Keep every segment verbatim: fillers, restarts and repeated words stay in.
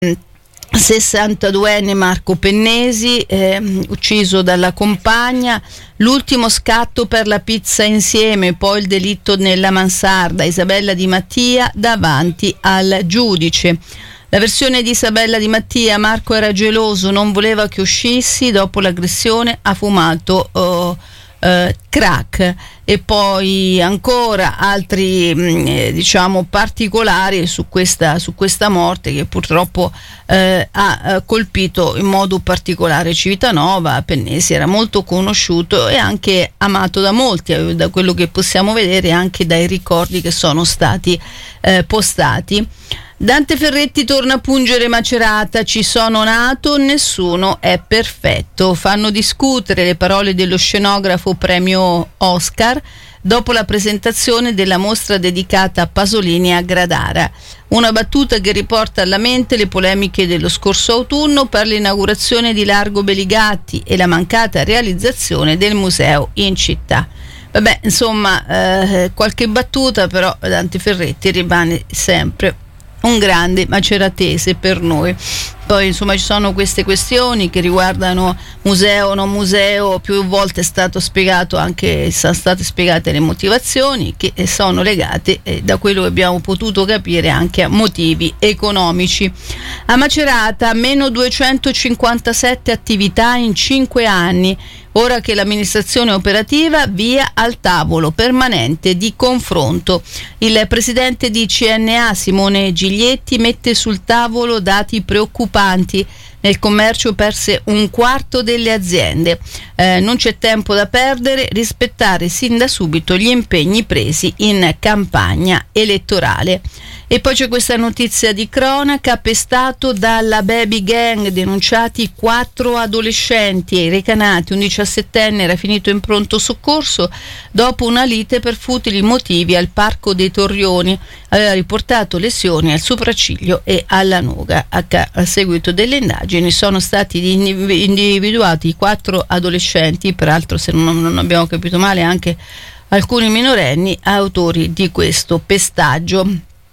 sessantaduenne Marco Pennesi, eh, ucciso dalla compagna, l'ultimo scatto per la pizza insieme, poi il delitto nella mansarda, Isabella Di Mattia davanti al giudice. La versione di Isabella Di Mattia: Marco era geloso, non voleva che uscissi, dopo l'aggressione ha fumato oh, eh, crack. E poi ancora altri mh, diciamo particolari su questa, su questa morte che purtroppo eh, ha eh, colpito in modo particolare Civitanova. Pennesi era molto conosciuto e anche amato da molti, eh, da quello che possiamo vedere anche dai ricordi che sono stati eh, postati. Dante Ferretti torna a pungere Macerata: ci sono nato, nessuno è perfetto. Fanno discutere le parole dello scenografo premio Oscar dopo la presentazione della mostra dedicata a Pasolini a Gradara. Una battuta che riporta alla mente le polemiche dello scorso autunno per l'inaugurazione di Largo Beligatti e la mancata realizzazione del museo in città. Vabbè, insomma, eh, qualche battuta, però Dante Ferretti rimane sempre un grande maceratese per noi. Poi insomma ci sono queste questioni che riguardano museo o non museo, più volte è stato spiegato, anche sono state spiegate le motivazioni che sono legate, eh, da quello che abbiamo potuto capire, anche a motivi economici. A Macerata meno duecentocinquantasette attività in cinque anni. Ora che l'amministrazione operativa, via al tavolo permanente di confronto. Il presidente di C N A, Simone Giglietti, mette sul tavolo dati preoccupanti. Nel commercio perse un quarto delle aziende. Eh, non c'è tempo da perdere, rispettare sin da subito gli impegni presi in campagna elettorale. E poi c'è questa notizia di cronaca: pestato dalla baby gang, denunciati quattro adolescenti e i recanati. Un diciassettenne era finito in pronto soccorso dopo una lite per futili motivi al Parco dei Torrioni. Aveva riportato lesioni al sopracciglio e alla nuca. A, ca- a seguito delle indagini sono stati individuati quattro adolescenti, peraltro, se non, non abbiamo capito male, anche alcuni minorenni, autori di questo pestaggio.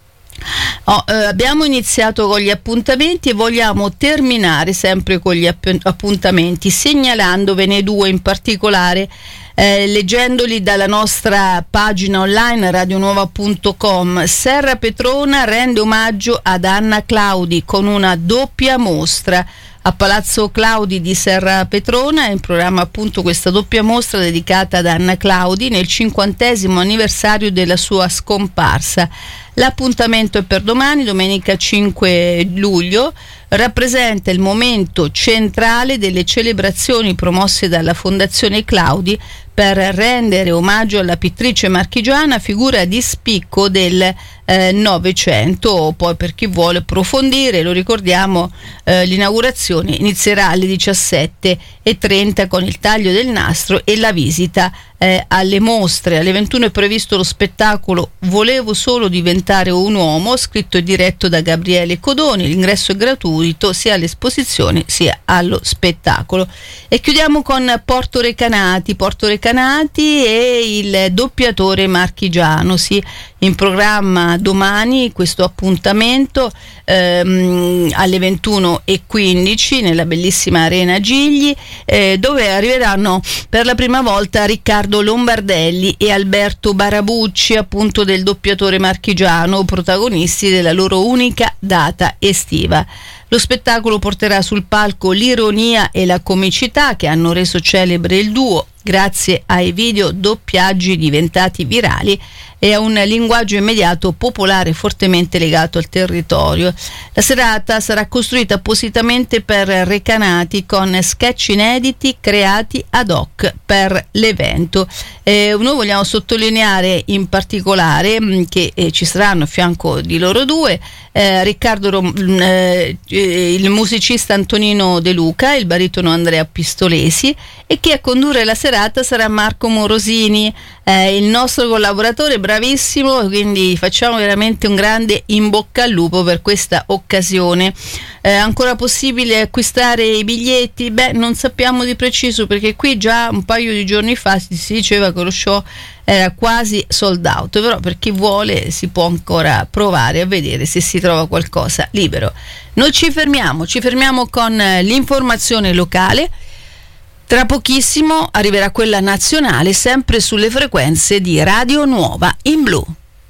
Oh, eh, abbiamo iniziato con gli appuntamenti e vogliamo terminare sempre con gli app- appuntamenti, segnalandovene due in particolare, eh, leggendoli dalla nostra pagina online radionuova punto com. Serra Petrona rende omaggio ad Anna Claudi con una doppia mostra. A Palazzo Claudi di Serra Petrona è in programma appunto questa doppia mostra dedicata ad Anna Claudi nel cinquantesimo anniversario della sua scomparsa. L'appuntamento è per domani, domenica cinque luglio, rappresenta il momento centrale delle celebrazioni promosse dalla Fondazione Claudi per rendere omaggio alla pittrice marchigiana, figura di spicco del eh, Novecento. Poi, per chi vuole approfondire, lo ricordiamo, eh, l'inaugurazione inizierà alle diciassette e trenta con il taglio del nastro e la visita eh, alle mostre. Alle ventuno è previsto lo spettacolo Volevo solo diventare un uomo, scritto e diretto da Gabriele Codoni. L'ingresso è gratuito sia all'esposizione sia allo spettacolo. E chiudiamo con Porto Recanati. Porto Recanati e il doppiatore marchigiano. Sì, in programma domani questo appuntamento ehm, alle ventuno e quindici nella bellissima Arena Gigli, eh, dove arriveranno per la prima volta Riccardo Lombardelli e Alberto Barabucci, appunto del doppiatore marchigiano, protagonisti della loro unica data estiva. Lo spettacolo porterà sul palco l'ironia e la comicità che hanno reso celebre il duo grazie ai video doppiaggi diventati virali e a un linguaggio immediato, popolare, fortemente legato al territorio. La serata sarà costruita appositamente per Recanati con sketch inediti creati ad hoc per l'evento. Eh, noi vogliamo sottolineare in particolare mh, che eh, ci saranno a fianco di loro due eh, Riccardo Rom- eh, il musicista Antonino De Luca, il baritono Andrea Pistolesi, e che a condurre la serata serata sarà Marco Morosini, eh, il nostro collaboratore bravissimo, quindi facciamo veramente un grande in bocca al lupo per questa occasione. Eh, ancora possibile acquistare i biglietti? Beh, non sappiamo di preciso, perché qui già un paio di giorni fa si, si diceva che lo show era quasi sold out, però per chi vuole si può ancora provare a vedere se si trova qualcosa libero. Noi ci fermiamo, ci fermiamo con l'informazione locale. Tra pochissimo arriverà quella nazionale, sempre sulle frequenze di Radio Nuova in Blu.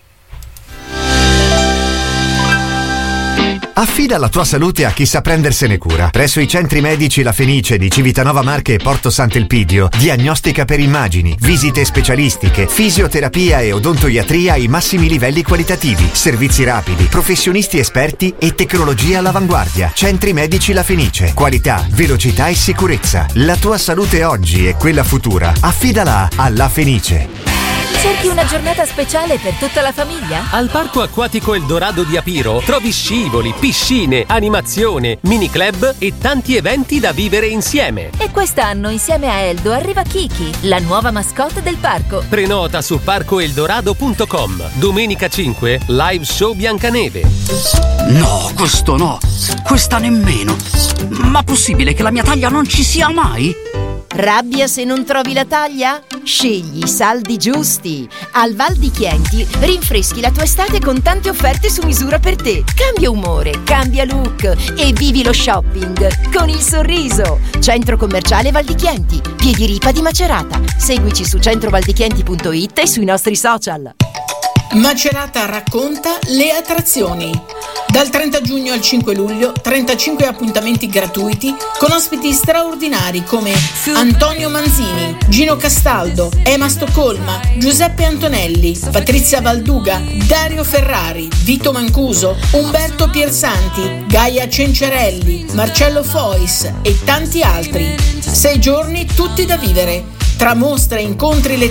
Affida la tua salute a chi sa prendersene cura. Presso i centri medici La Fenice di Civitanova Marche e Porto Sant'Elpidio, diagnostica per immagini, visite specialistiche, fisioterapia e odontoiatria ai massimi livelli qualitativi, servizi rapidi, professionisti esperti e tecnologia all'avanguardia. Centri medici La Fenice. Qualità, velocità e sicurezza. La tua salute oggi e quella futura. Affidala a La Fenice. Cerchi una giornata speciale per tutta la famiglia? Al Parco Acquatico Eldorado di Apiro trovi scivoli, piscine, animazione, mini club e tanti eventi da vivere insieme. E quest'anno insieme a Eldo arriva Kiki, la nuova mascotte del parco. Prenota su parco eldorado punto com. Domenica cinque, live show Biancaneve. No, questo no, questa nemmeno. Ma possibile che la mia taglia non ci sia mai? Rabbia se non trovi la taglia? Scegli i saldi giusti. Al Val di Chienti rinfreschi la tua estate con tante offerte su misura per te. Cambia umore, cambia look e vivi lo shopping con il sorriso. Centro commerciale Val di Chienti, Piedi Ripa di Macerata. Seguici su centrovaldichienti punto it e sui nostri social. Macerata racconta le attrazioni. Dal trenta giugno al cinque luglio, trentacinque appuntamenti gratuiti con ospiti straordinari come Antonio Manzini, Gino Castaldo, Emma Stoccolma, Giuseppe Antonelli, Patrizia Valduga, Dario Ferrari, Vito Mancuso, Umberto Piersanti, Gaia Cencerelli, Marcello Fois e tanti altri. Sei giorni tutti da vivere. Tra mostre, incontri,